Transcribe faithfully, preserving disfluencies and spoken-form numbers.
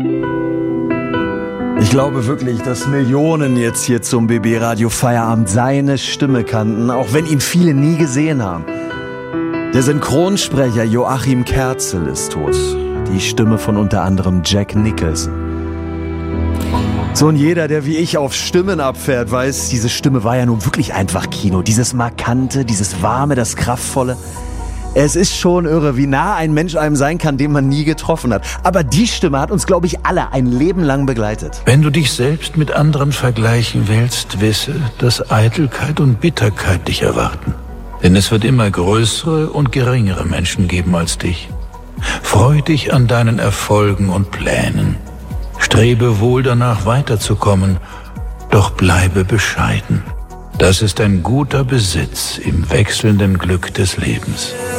Ich glaube wirklich, dass Millionen jetzt hier zum B B-Radio Feierabend seine Stimme kannten, auch wenn ihn viele nie gesehen haben. Der Synchronsprecher Joachim Kerzel ist tot. Die Stimme von unter anderem Jack Nicholson. So, und jeder, der wie ich auf Stimmen abfährt, weiß, diese Stimme war ja nun wirklich einfach Kino. Dieses Markante, dieses Warme, das Kraftvolle. Es ist schon irre, wie nah ein Mensch einem sein kann, den man nie getroffen hat. Aber die Stimme hat uns, glaube ich, alle ein Leben lang begleitet. Wenn du dich selbst mit anderen vergleichen willst, wisse, dass Eitelkeit und Bitterkeit dich erwarten. Denn es wird immer größere und geringere Menschen geben als dich. Freu dich an deinen Erfolgen und Plänen. Strebe wohl danach weiterzukommen, doch bleibe bescheiden. Das ist ein guter Besitz im wechselnden Glück des Lebens.